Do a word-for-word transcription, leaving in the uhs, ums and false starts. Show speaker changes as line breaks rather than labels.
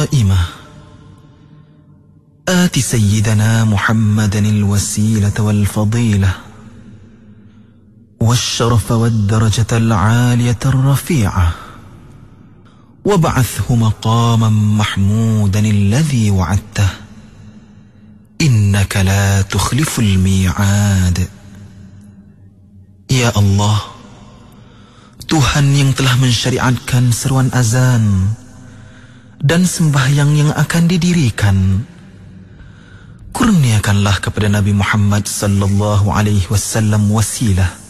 القائمة آت سيدنا محمدا الوسيلة والفضيلة والشرف والدرجة العالية الرفيعة وابعثه مقاما محمودا الذي وعدته إنك لا تخلف الميعاد. Ya Allah, Tuhan yang telah mensyariatkan seruan azan dan sembahyang yang akan didirikan, kurniakanlah kepada Nabi Muhammad sallallahu alaihi wasallam wasilah